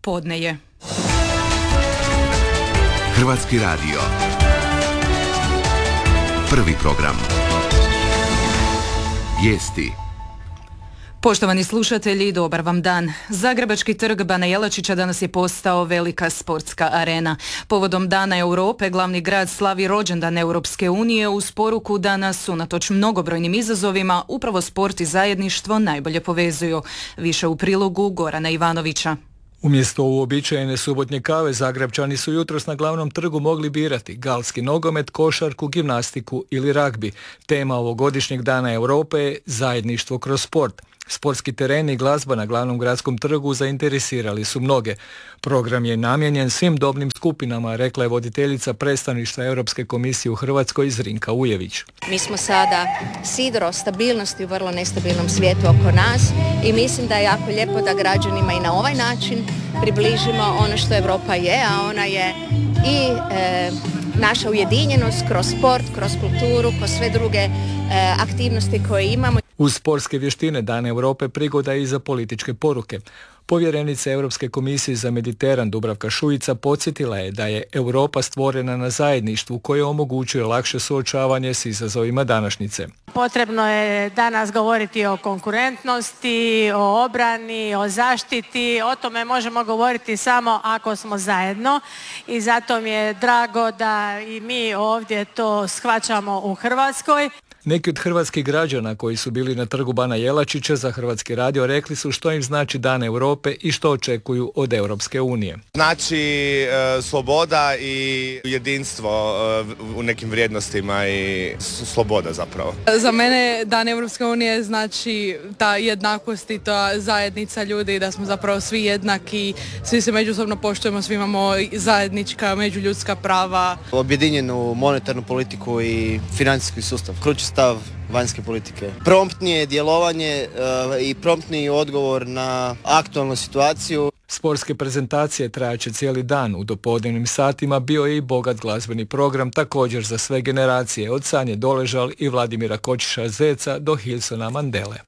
podne je. Hrvatski radio. Prvi program. Vijesti. Poštovani slušatelji, dobar vam dan. Zagrebački trg Bana Jelačića danas je postao velika sportska arena. Povodom Dana Europe, glavni grad slavi rođendan Europske unije uz poruku da nas, unatoč mnogobrojnim izazovima, upravo sport i zajedništvo najbolje povezuju. Više u prilogu Gorana Ivanovića. Umjesto uobičajene subotnje kave, Zagrepčani su jutros na glavnom trgu mogli birati galski nogomet, košarku, gimnastiku ili ragbi. Tema ovogodišnjeg Dana Europe je zajedništvo kroz sport. Sportski tereni i glazba na glavnom gradskom trgu zainteresirali su mnoge. Program je namijenjen svim dobnim skupinama, rekla je voditeljica predstavništva Europske komisije u Hrvatskoj Zrinka Ujević. Mi smo sada sidro stabilnosti u vrlo nestabilnom svijetu oko nas i mislim da je jako lijepo da građanima i na ovaj način približimo ono što Europa je, a ona je i naša ujedinjenost kroz sport, kroz kulturu, kroz sve druge aktivnosti koje imamo. Uz sportske vještine Dan Europe prigoda je i za političke poruke. Povjerenica Europske komisije za Mediteran Dubravka Šuica podsjetila je da je Europa stvorena na zajedništvu koje omogućuje lakše suočavanje s izazovima današnjice. Potrebno je danas govoriti o konkurentnosti, o obrani, o zaštiti. O tome možemo govoriti samo ako smo zajedno i zato mi je drago da i mi ovdje to shvaćamo u Hrvatskoj. Neki od hrvatskih građana koji su bili na trgu Bana Jelačića za Hrvatski radio rekli su što im znači Dan Europe i što očekuju od Europske unije. Znači sloboda i jedinstvo u nekim vrijednostima i sloboda zapravo. Za mene Dan Europske unije znači ta jednakost i ta zajednica ljudi, da smo zapravo svi jednaki, svi se međusobno poštujemo, svi imamo zajednička međuljudska prava. Objedinjenu monetarnu politiku i financijski sustav, krući stav vanjske politike. Promptnije djelovanje i promptniji odgovor na aktualnu situaciju. Sportske prezentacije trajaće cijeli dan. U dopodnevnim satima bio je i bogat glazbeni program, također za sve generacije, od Sanje Doležal i Vladimira Kočiša Zeca do Hilsona Mandele.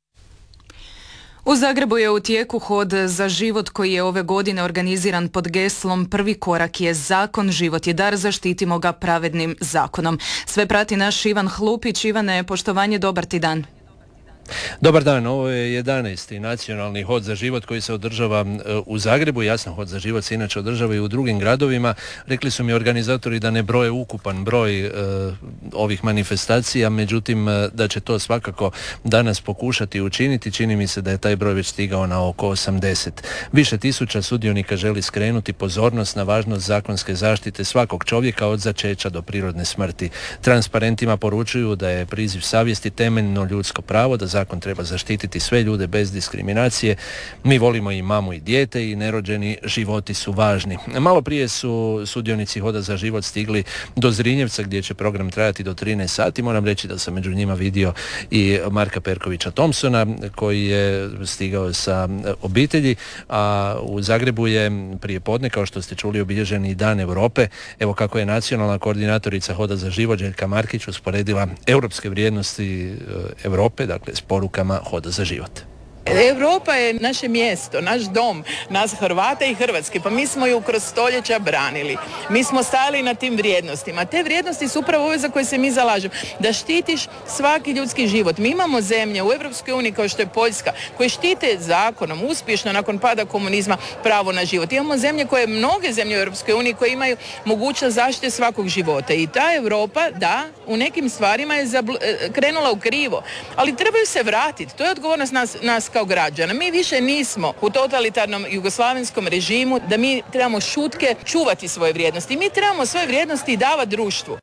U Zagrebu je u tijeku hod za život koji je ove godine organiziran pod geslom Prvi korak je zakon, život je dar, zaštitimo ga pravednim zakonom. Sve prati naš Ivan Hlupić. Ivane, poštovanje, dobar ti dan. Dobar dan, ovo je 11. nacionalni hod za život koji se održava u Zagrebu. Jasno, hod za život se inače održava i u drugim gradovima. Rekli su mi organizatori da ne broje ukupan broj ovih manifestacija, međutim da će to svakako danas pokušati učiniti. Čini mi se da je taj broj već stigao na oko 80. Više tisuća sudionika želi skrenuti pozornost na važnost zakonske zaštite svakog čovjeka od začeća do prirodne smrti. Transparentima poručuju da je priziv savjesti temeljno ljudsko pravo, da zakon treba zaštititi sve ljude bez diskriminacije. Mi volimo i mamu i dijete i nerođeni životi su važni. Malo prije su sudionici hoda za život stigli do Zrinjevca gdje će program trajati do 13 sati. Moram reći da sam među njima vidio i Marka Perkovića Thompsona koji je stigao sa obitelji, a u Zagrebu je prije podne, kao što ste čuli, obilježen i Dan Europe. Evo kako je nacionalna koordinatorica hoda za život Željka Markić usporedila europske vrijednosti Europe, dakle s porukama hoda za život. Europa je naše mjesto, naš dom, nas Hrvata i Hrvatske, pa mi smo ju kroz stoljeća branili. Mi smo stajali na tim vrijednostima. Te vrijednosti su upravo ove za koje se mi zalažemo. Da štitiš svaki ljudski život. Mi imamo zemlje u Europskoj uniji kao što je Poljska, koje štite zakonom, uspješno nakon pada komunizma, pravo na život. Imamo zemlje mnoge zemlje u Europskoj uniji koje imaju mogućnost zaštite svakog života. I ta Europa, da, u nekim stvarima je krenula u krivo. Ali trebaju se vratiti. To je odgovornost nas kao građana. Mi više nismo u totalitarnom jugoslavenskom režimu da mi trebamo šutke čuvati svoje vrijednosti. Mi trebamo svoje vrijednosti davati društvu.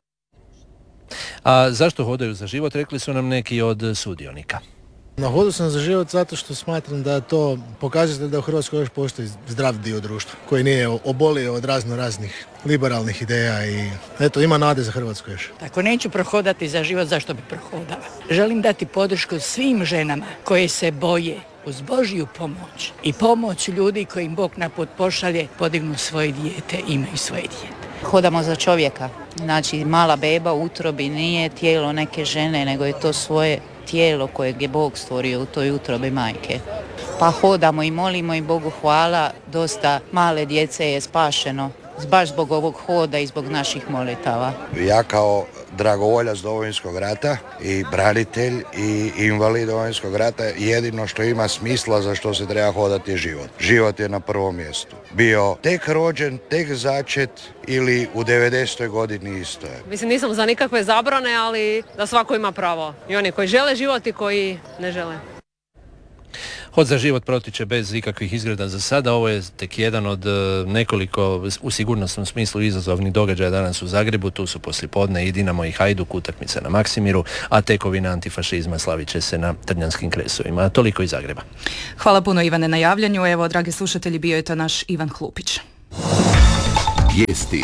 A zašto hodaju za život, rekli su nam neki od sudionika. Na hodu sam za život zato što smatram da to pokazuje da u Hrvatskoj još postoji zdrav dio društva koji nije obolio od raznih liberalnih ideja i eto, ima nade za Hrvatsku još. Ako neću prohodati za život, zašto bi prohodala? Želim dati podršku svim ženama koje se boje uz Božju pomoć i pomoć ljudi koji im Bog na put pošalje, podignu svoje dijete, imaju svoje dijete. Hodamo za čovjeka, znači mala beba u utrobi nije tijelo neke žene, nego je to svoje tijelo kojeg je Bog stvorio u toj utrobi majke. pa hodamo i molimo i Bogu hvala, dosta male djece je spašeno baš zbog ovog hoda i zbog naših molitava. Ja kao dragovoljac Domovinskog rata i branitelj i invalid Domovinskog rata, jedino što ima smisla za što se treba hodati je život. Život je na prvom mjestu. Bio tek rođen, tek začet ili u 90. godini isto je. Mislim, nisam za nikakve zabrane, ali da svako ima pravo. I oni koji žele život i koji ne žele. Hod za život protiče bez ikakvih izgleda za sada. Ovo je tek jedan od nekoliko u sigurnosnom smislu izazovnih događaja danas u Zagrebu. Tu su poslijepodne i Dinamo i Hajduk, utakmice na Maksimiru, a tekovina antifašizma slavit će se na Trnjanskim kresovima. Toliko iz Zagreba. Hvala puno Ivane na javljanju. Evo, dragi slušatelji, bio je to naš Ivan Hlupić. Vijesti.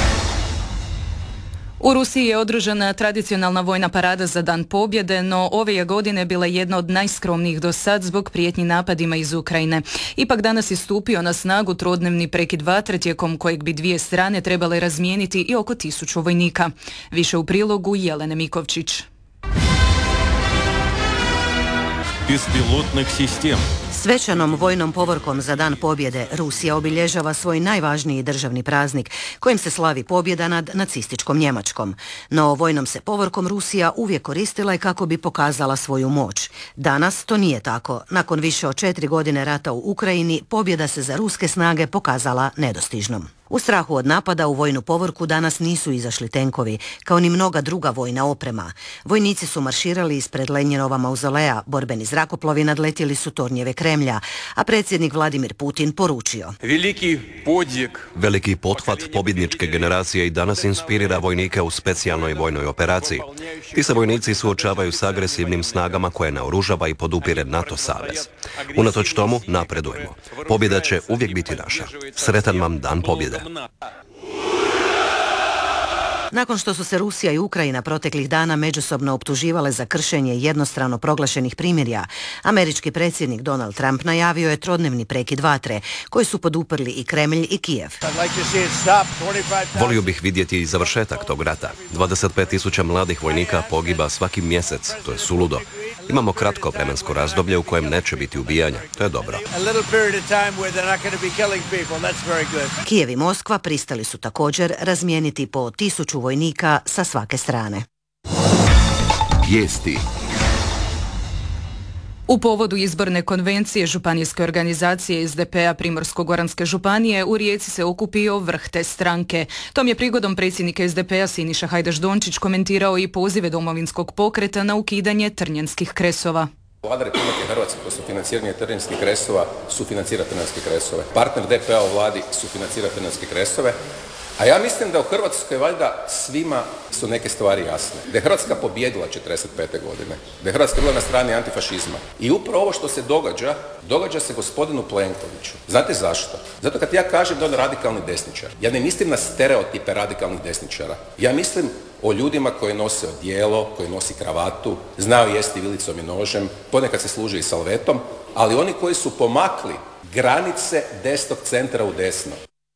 U Rusiji je održana tradicionalna vojna parada za Dan pobjede, no ove je godine bila jedna od najskromnijih do sad zbog prijetnji napadima iz Ukrajine. Ipak danas je stupio na snagu trodnevni prekid vatre tijekom kojeg bi dvije strane trebale razmijeniti i oko 1000 vojnika. Više u prilogu Jelene Mikovčić. Bespilotnih sistem. Svečanom vojnom povorkom za Dan pobjede Rusija obilježava svoj najvažniji državni praznik kojim se slavi pobjeda nad nacističkom Njemačkom. No vojnom se povorkom Rusija uvijek koristila i kako bi pokazala svoju moć. Danas to nije tako. Nakon više od 4 godine rata u Ukrajini pobjeda se za ruske snage pokazala nedostižnom. U strahu od napada u vojnu povorku danas nisu izašli tenkovi, kao ni mnoga druga vojna oprema. Vojnici su marširali ispred Lenjinova mauzoleja, borbeni zrakoplovi nadletjeli su tornjeve Kremlja, a predsjednik Vladimir Putin poručio: Veliki pothvat pobjedničke generacije i danas inspirira vojnike u specijalnoj vojnoj operaciji. Ti se vojnici suočavaju s agresivnim snagama koje naoružava i podupire NATO savez. Unatoč tomu napredujemo. Pobjeda će uvijek biti naša. Sretan vam Dan pobjede. Nakon što su se Rusija i Ukrajina proteklih dana međusobno optuživale za kršenje jednostrano proglašenih primirja, američki predsjednik Donald Trump najavio je trodnevni prekid vatre, koji su poduprli i Kremlj i Kijev. Volio bih vidjeti i završetak tog rata. 25.000 mladih vojnika pogiba svaki mjesec. To je suludo. Imamo kratko vremensko razdoblje u kojem neće biti ubijanja. To je dobro. Kijev i Moskva pristali su također razmijeniti po 1000 vojnika sa svake strane. Vijesti. U povodu izborne konvencije županijske organizacije SDP-a Primorsko-goranske županije u Rijeci se okupio vrh te stranke. Tom je prigodom predsjednik SDP-a Siniša Hajdaš-Dončić komentirao i pozive Domovinskog pokreta na ukidanje Trnjanskih kresova. Vlada Republike Hrvatske kroz sufinanciranje Trnjanskih kresova sufinancira Trnjanske kresove. Partner DP-a u vladi sufinancira Trnjanske kresove. A ja mislim da u Hrvatskoj valjda svima su neke stvari jasne. Da je Hrvatska pobijedila 45. godine. Da je Hrvatska bila na strani antifašizma. I upravo ovo što se događa se gospodinu Plenkoviću. Znate zašto? Zato kad ja kažem da on radikalni desničar, ja ne mislim na stereotipe radikalnih desničara. Ja mislim o ljudima koji nose odijelo, koji nosi kravatu, znaju jesti vilicom i nožem, ponekad se služe i salvetom, ali oni koji su pomakli granice desnog centra u desno.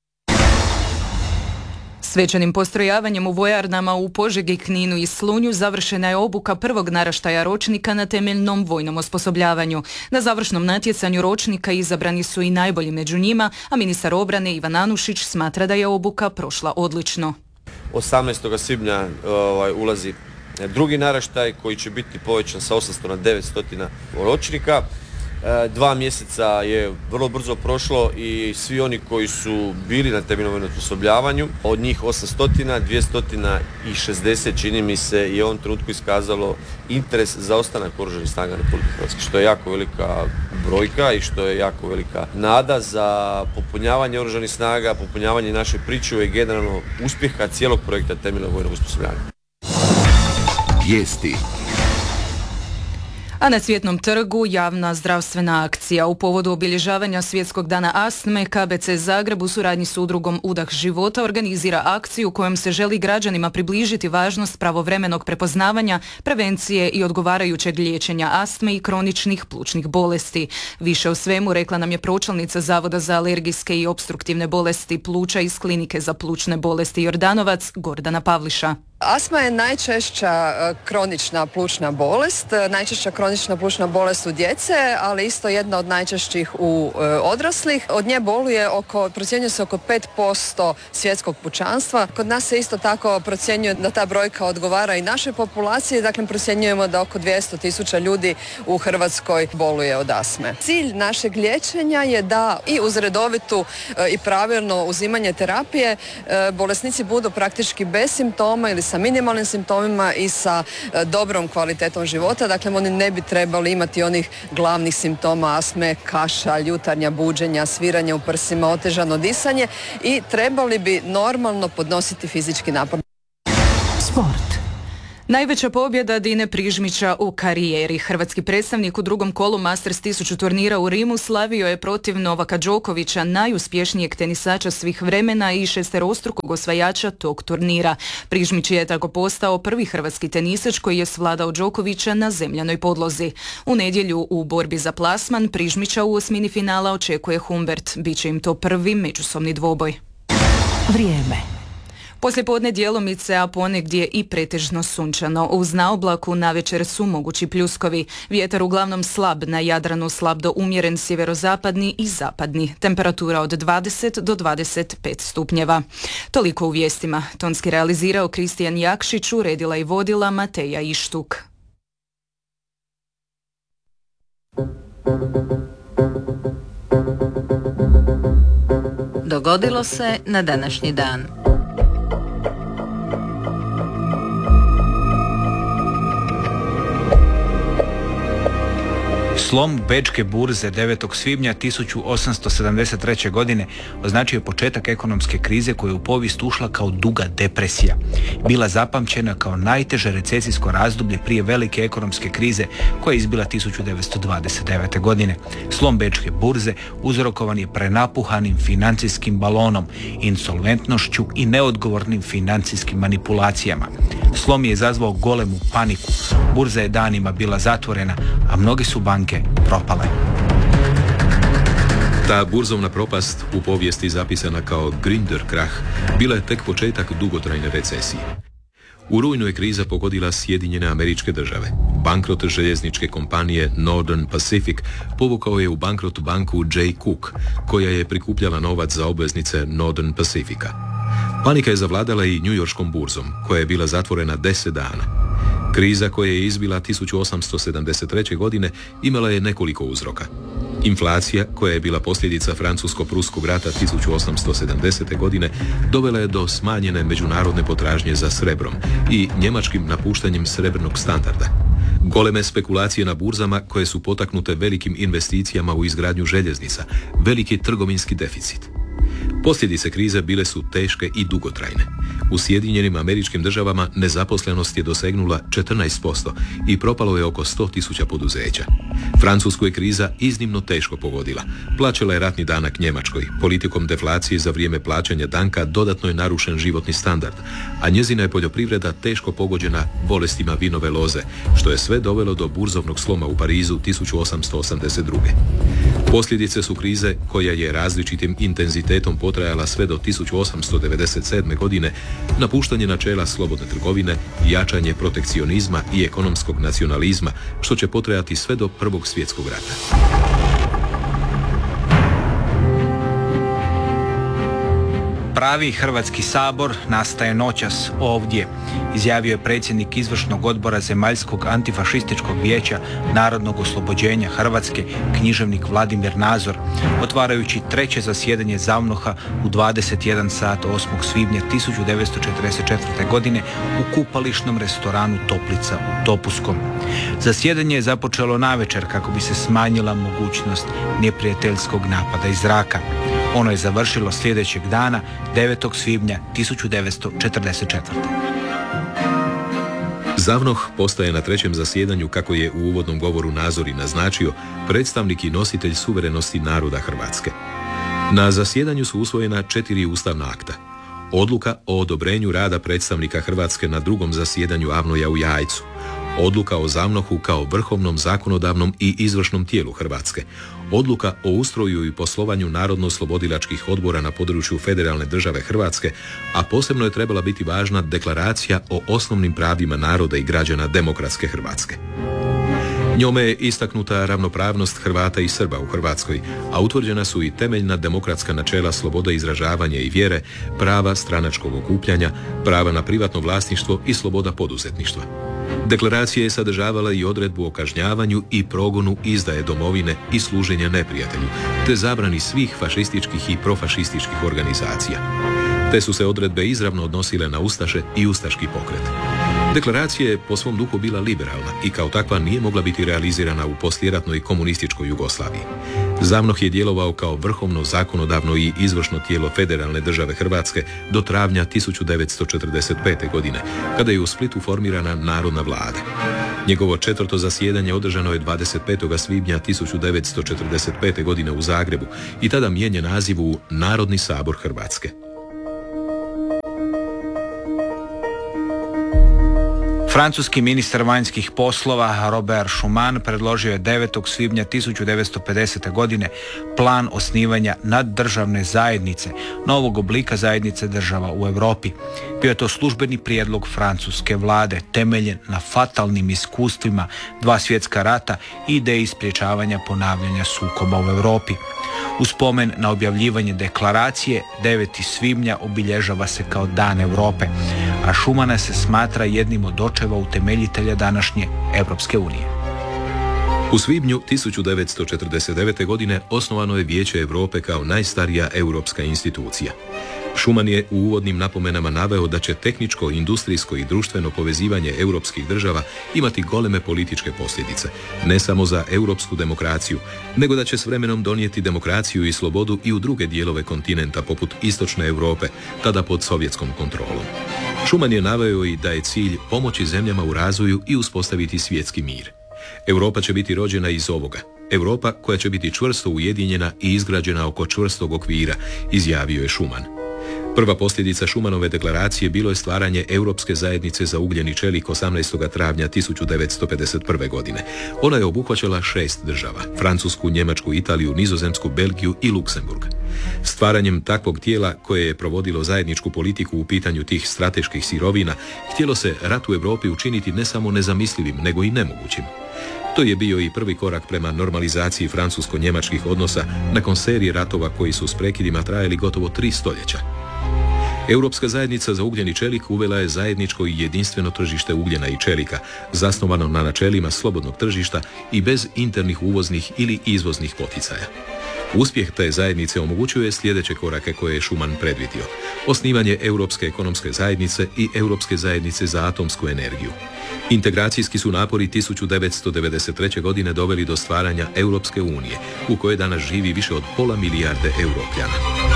Svečanim postrojavanjem u vojarnama u Požegi, Kninu i Slunju završena je obuka prvog naraštaja ročnika na temeljnom vojnom osposobljavanju. Na završnom natjecanju ročnika izabrani su i najbolji među njima, a ministar obrane Ivan Anušić smatra da je obuka prošla odlično. 18. svibnja ulazi drugi naraštaj koji će biti povećan sa 800 na 900 ročnika. 2 mjeseca je vrlo brzo prošlo i svi oni koji su bili na temeljnom vojnom osposobljavanju, od njih 800, 260 čini mi se je u ovom trenutku iskazalo interes za ostanak Oružanih snaga Republike Hrvatske, što je jako velika brojka i što je jako velika nada za popunjavanje Oružanih snaga, popunjavanje naše pričuve i generalno uspjeha cijelog projekta temeljnog vojnog osposobljavanja. Vijesti. A na Cvjetnom trgu javna zdravstvena akcija. U povodu obilježavanja Svjetskog dana astme, KBC Zagreb u suradnji s udrugom Udah života organizira akciju kojom se želi građanima približiti važnost pravovremenog prepoznavanja, prevencije i odgovarajućeg liječenja astme i kroničnih plućnih bolesti. Više o svemu rekla nam je pročelnica Zavoda za alergijske i opstruktivne bolesti pluća iz Klinike za plućne bolesti Jordanovac, Gordana Pavliša. Astma je najčešća kronična plućna bolest, najčešća kronična plućna bolest u djece, ali isto jedna od najčešćih u odraslih. Od nje boluje procjenjuje se oko 5% svjetskog pučanstva. Kod nas se isto tako procjenjuje da ta brojka odgovara i našoj populaciji, dakle procjenjujemo da oko 200,000 ljudi u Hrvatskoj boluje od astme. Cilj našeg liječenja je da i uz redovitu i pravilno uzimanje terapije bolesnici budu praktički bez simptoma ili sa minimalnim simptomima i sa dobrom kvalitetom života. Dakle, oni ne bi trebali imati onih glavnih simptoma astme, kašalj, jutarnja buđenja, sviranje u prsima, otežano disanje i trebali bi normalno podnositi fizički napor. Sport. Najveća pobjeda Dine Prižmića u karijeri. Hrvatski predstavnik u drugom kolu Masters 1000 turnira u Rimu slavio je protiv Novaka Đokovića, najuspješnijeg tenisača svih vremena i šesterostrukog osvajača tog turnira. Prižmić je tako postao prvi hrvatski tenisač koji je svladao Đokovića na zemljanoj podlozi. U nedjelju u borbi za plasman Prižmića u osmini finala očekuje Humbert. Biće im to prvi međusobni dvoboj. Vrijeme. Poslijepodne djelomice, a ponegdje i pretežno sunčano. Uz naoblaku navečer su mogući pljuskovi. Vjetar uglavnom slab, na Jadranu slab do umjeren sjeverozapadni i zapadni. Temperatura od 20 do 25 stupnjeva. Toliko u vijestima. Tonski realizirao Kristijan Jakšić, uredila i vodila Mateja Ištuk. Dogodilo se na današnji dan. Slom Bečke burze 9. svibnja 1873. godine označio je početak ekonomske krize koja je u povijest ušla kao duga depresija. Bila zapamćena kao najteže recesijsko razdoblje prije velike ekonomske krize koja je izbila 1929. godine. Slom Bečke burze uzrokovan je prenapuhanim financijskim balonom, insolventnošću i neodgovornim financijskim manipulacijama. Slom je izazvao golemu paniku. Burza je danima bila zatvorena, a mnoge su banke propale. Ta burzovna propast, u povijesti zapisana kao Gründerkrach, bila je tek početak dugotrajne recesije. U rujnu je kriza pogodila Sjedinjene Američke Države. Bankrot željezničke kompanije Northern Pacific povukao je u bankrot banku J. Cook, koja je prikupljala novac za obveznice Northern Pacifica. Panika je zavladala i njujorškom burzom, koja je bila zatvorena 10 dana. Kriza koja je izbila 1873. godine imala je nekoliko uzroka. Inflacija, koja je bila posljedica Francusko-Pruskog rata 1870. godine, dovela je do smanjene međunarodne potražnje za srebrom i njemačkim napuštanjem srebrnog standarda. Goleme spekulacije na burzama koje su potaknute velikim investicijama u izgradnju željeznica, veliki trgovinski deficit. Posljedice krize bile su teške i dugotrajne. U Sjedinjenim Američkim Državama nezaposlenost je dosegnula 14% i propalo je oko 100,000 poduzeća. Francusku je kriza iznimno teško pogodila. Plaćala je ratni danak Njemačkoj. Politikom deflacije za vrijeme plaćanja danka dodatno je narušen životni standard, a njezina je poljoprivreda teško pogođena bolestima vinove loze, što je sve dovelo do burzovnog sloma u Parizu 1882. Posljedice su krize koja je različitim intenzitetom potrajala sve do 1897. godine, napuštanje načela slobodne trgovine, jačanje protekcionizma i ekonomskog nacionalizma, što će potrajati sve do Prvog svjetskog rata. Pravi Hrvatski sabor nastaje noćas ovdje, izjavio je predsjednik izvršnog odbora Zemaljskog antifašističkog vijeća Narodnog oslobođenja Hrvatske, književnik Vladimir Nazor, otvarajući treće zasjedanje ZAVNOH-a u 21 sat 8. svibnja 1944. godine u kupališnom restoranu Toplica u Topuskom. Zasjedanje je započelo navečer kako bi se smanjila mogućnost neprijateljskog napada iz zraka. Ono je završilo sljedećeg dana, 9. svibnja 1944. ZAVNOH postaje na trećem zasjedanju, kako je u uvodnom govoru Nazor i naznačio, predstavnik i nositelj suverenosti naroda Hrvatske. Na zasjedanju su usvojena 4 ustavna akta. Odluka o odobrenju rada predstavnika Hrvatske na drugom zasjedanju AVNOJ-a u Jajcu. Odluka o ZAVNOH-u kao vrhovnom zakonodavnom i izvršnom tijelu Hrvatske. Odluka o ustroju i poslovanju narodno-oslobodilačkih odbora na području federalne države Hrvatske, a posebno je trebala biti važna deklaracija o osnovnim pravima naroda i građana demokratske Hrvatske. Njome je istaknuta ravnopravnost Hrvata i Srba u Hrvatskoj, a utvrđena su i temeljna demokratska načela sloboda izražavanja i vjere, prava stranačkog okupljanja, prava na privatno vlasništvo i sloboda poduzetništva. Deklaracija je sadržavala i odredbu o kažnjavanju i progonu izdaje domovine i služenja neprijatelju, te zabrani svih fašističkih i profašističkih organizacija. Te su se odredbe izravno odnosile na ustaše i ustaški pokret. Deklaracija je po svom duhu bila liberalna i kao takva nije mogla biti realizirana u poslijeratnoj komunističkoj Jugoslaviji. ZAVNOH je djelovao kao vrhovno zakonodavno i izvršno tijelo federalne države Hrvatske do travnja 1945. godine, kada je u Splitu formirana Narodna vlada. Njegovo 4. zasjedanje održano je 25. svibnja 1945. godine u Zagrebu i tada mijenja naziv u Narodni sabor Hrvatske. Francuski ministar vanjskih poslova Robert Schuman predložio je 9. svibnja 1950. godine plan osnivanja naddržavne zajednice, novog oblika zajednice država u Europi. Bio je to službeni prijedlog francuske vlade, temeljen na fatalnim iskustvima 2 svjetska rata i ideji sprječavanja ponavljanja sukoba u Europi. U spomen na objavljivanje deklaracije 9. svibnja obilježava se kao Dan Europe, a Schumana se smatra jednim od očeva utemeljitelja današnje Europske unije. U svibnju 1949. godine osnovano je Vijeće Europe kao najstarija europska institucija. Schuman je u uvodnim napomenama naveo da će tehničko, industrijsko i društveno povezivanje europskih država imati goleme političke posljedice, ne samo za europsku demokraciju, nego da će s vremenom donijeti demokraciju i slobodu i u druge dijelove kontinenta poput Istočne Europe, tada pod sovjetskom kontrolom. Schuman je naveo i da je cilj pomoći zemljama u razvoju i uspostaviti svjetski mir. Europa će biti rođena iz ovoga. Europa koja će biti čvrsto ujedinjena i izgrađena oko čvrstog okvira, izjavio je Schuman. Prva posljedica Schumanove deklaracije bilo je stvaranje Europske zajednice za ugljen i čelik 18. travnja 1951. godine. Ona je obuhvaćala 6 država, Francusku, Njemačku, Italiju, Nizozemsku, Belgiju i Luksemburg. Stvaranjem takvog tijela koje je provodilo zajedničku politiku u pitanju tih strateških sirovina, htjelo se rat u Europi učiniti ne samo nezamislivim, nego i nemogućim. To je bio i prvi korak prema normalizaciji francusko-njemačkih odnosa nakon serije ratova koji su s prekidima trajali gotovo 3 stoljeća. Europska zajednica za ugljen i čelik uvela je zajedničko i jedinstveno tržište ugljena i čelika, zasnovano na načelima slobodnog tržišta i bez internih uvoznih ili izvoznih poticaja. Uspjeh te zajednice omogućuje sljedeće korake koje je Schuman predvidio: osnivanje Europske ekonomske zajednice i Europske zajednice za atomsku energiju. Integracijski su napori 1993. godine doveli do stvaranja Europske unije, u kojoj danas živi više od 500 milijarde Europljana.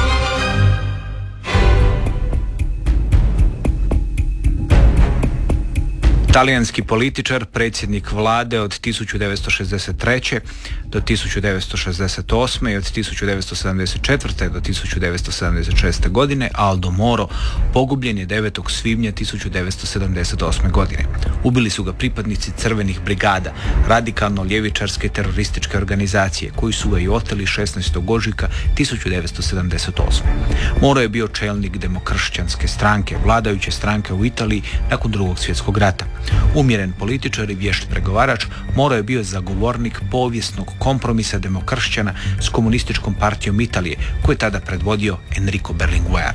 Talijanski političar, predsjednik vlade od 1963. do 1968. i od 1974. do 1976. godine, Aldo Moro, pogubljen je 9. svibnja 1978. godine. Ubili su ga pripadnici crvenih brigada, radikalno-ljevičarske terorističke organizacije, koji su ga i oteli 16. ožujka 1978. Moro je bio čelnik demokršćanske stranke, vladajuće stranke u Italiji nakon Drugog svjetskog rata. Umjeren političar i vješt pregovarač, Moro je bio zagovornik povijesnog kompromisa demokršćana s komunističkom partijom Italije, koju je tada predvodio Enrico Berlinguer.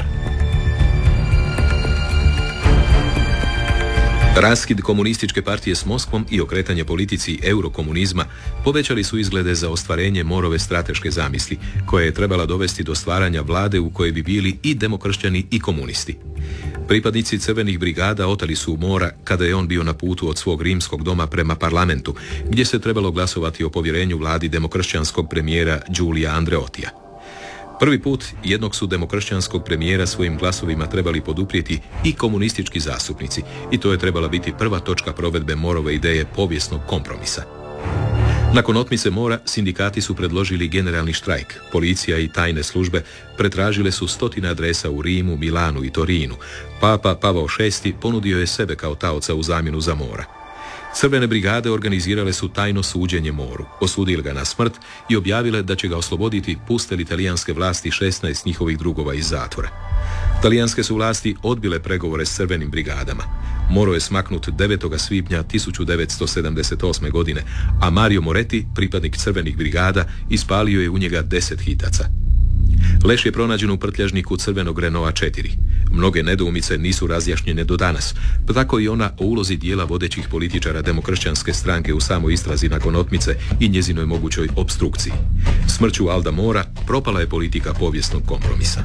Raskid komunističke partije s Moskvom i okretanje politici eurokomunizma povećali su izglede za ostvarenje Morove strateške zamisli, koja je trebala dovesti do stvaranja vlade u kojoj bi bili i demokršćani i komunisti. Pripadnici crvenih brigada oteli su Mora kada je on bio na putu od svog rimskog doma prema parlamentu, gdje se trebalo glasovati o povjerenju vladi demokršćanskog premijera Giulia Andreottija. Prvi put jednog su demokršćanskog premijera svojim glasovima trebali poduprijeti i komunistički zastupnici, i to je trebala biti prva točka provedbe Morove ideje povijesnog kompromisa. Nakon otmice Mora, sindikati su predložili generalni štrajk. Policija i tajne službe pretražile su 100 adresa u Rimu, Milanu i Torinu. Papa Pavao VI ponudio je sebe kao taoca u zamjenu za Mora. Crvene brigade organizirale su tajno suđenje Moru, osudili ga na smrt i objavile da će ga osloboditi puste li talijanske vlasti 16 njihovih drugova iz zatvora. Talijanske su vlasti odbile pregovore s crvenim brigadama. Moro je smaknut 9. svibnja 1978. godine, a Mario Moretti, pripadnik crvenih brigada, ispalio je u njega 10 hitaca. Leš je pronađen u prtljažniku crvenog Renaulta 4. Mnoge nedoumice nisu razjašnjene do danas, pa tako i ona o ulozi dijela vodećih političara demokršćanske stranke u samoj istrazi nakon otmice i njezinoj mogućoj opstrukciji. Smrću Alda Mora propala je politika povijesnog kompromisa.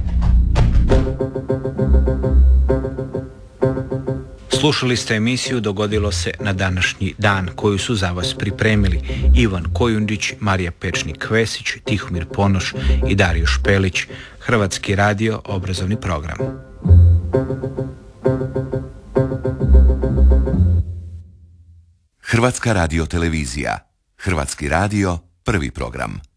Slušali ste emisiju Dogodilo se na današnji dan, koju su za vas pripremili Ivan Kojundić, Marija Pečnik-Kvesić, Tihomir Ponoš i Dario Špelić. Hrvatski radio, obrazovni program. Hrvatska radiotelevizija. Hrvatski radio, prvi program.